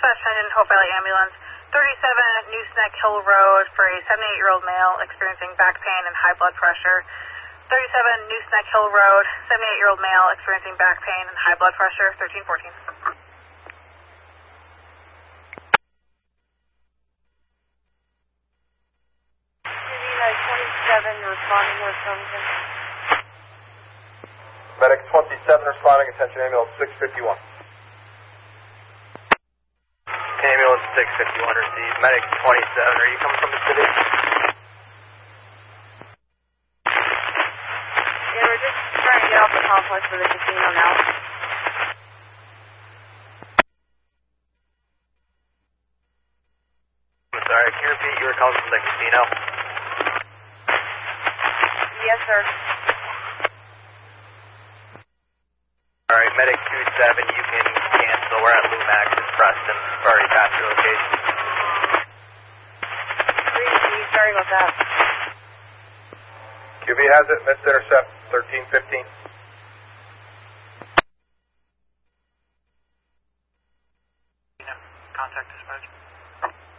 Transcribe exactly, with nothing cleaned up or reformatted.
Dispatch ten, Hope Valley Ambulance, thirty-seven Neuse Neck Hill Road for a seventy-eight-year-old male experiencing back pain and high blood pressure. thirty-seven Neuse Neck Hill Road, seventy-eight-year-old male experiencing back pain and high blood pressure, thirteen fourteen. twenty-seven responding with something. Medic twenty-seven responding, attention ambulance six fifty-one. Ambulance six fifty-one received. Medic twenty-seven, are you coming from the city? Yeah, we're just trying to get off the complex for the casino now. I'm sorry, can you repeat you were calling from the casino? Yes, sir. Alright, Medic two seven, you can cancel. We're at Lumax in Preston. We're already past your location. three, sorry about that. Q B has it, missed intercept, thirteen fifteen. Contact dispatch.